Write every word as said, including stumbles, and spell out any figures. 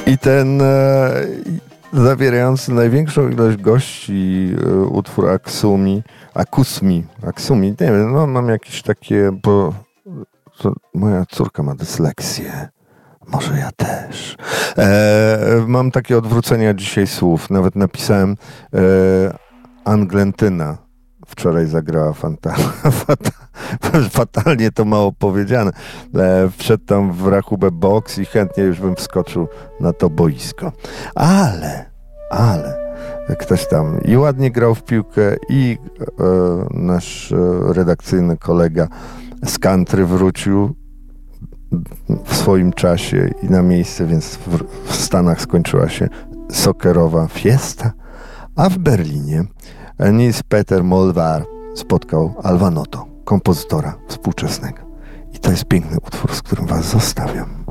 I ten e, zawierający największą ilość gości e, utwór Aksumi, Akusmi, Aksumi, nie wiem, no mam jakieś takie, bo to moja córka ma dysleksję. Może ja też. E, mam takie odwrócenia dzisiaj słów. Nawet napisałem e, Anglentyna. Wczoraj zagrała fanta, fata, fatalnie to mało powiedziane. E, wszedł tam w rachubę boks i chętnie już bym wskoczył na to boisko. Ale, ale ktoś tam i ładnie grał w piłkę i e, nasz e, redakcyjny kolega z country wrócił w swoim czasie i na miejsce, więc w, w Stanach skończyła się soccerowa fiesta, a w Berlinie Nils Peter Molvar spotkał Alva Noto, kompozytora współczesnego. I to jest piękny utwór, z którym was zostawiam.